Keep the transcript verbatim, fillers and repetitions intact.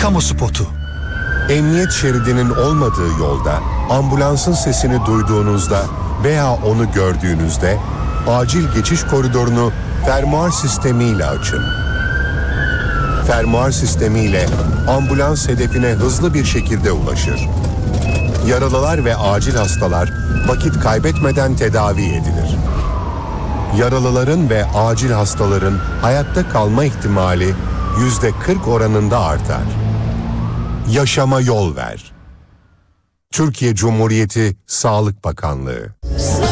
Kamu spotu. Emniyet şeridinin olmadığı yolda ambulansın sesini duyduğunuzda veya onu gördüğünüzde acil geçiş koridorunu fermuar sistemiyle açın. Fermuar sistemiyle ambulans hedefine hızlı bir şekilde ulaşır. Yaralılar ve acil hastalar vakit kaybetmeden tedavi edilir. Yaralıların ve acil hastaların hayatta kalma ihtimali yüzde kırk oranında artar. Yaşama yol ver. Türkiye Cumhuriyeti Sağlık Bakanlığı.